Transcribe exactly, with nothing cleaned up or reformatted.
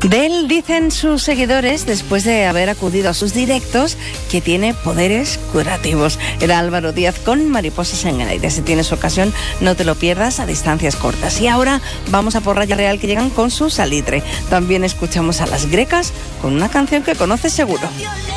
De él dicen sus seguidores, después de haber acudido a sus directos, que tiene poderes curativos. Era Álvaro Díaz con Mariposas en el aire. Si tienes ocasión, no te lo pierdas a distancias cortas. Y ahora vamos a por Raya Real, que llegan con su salitre. También escuchamos a Las Grecas con una canción que conoces seguro.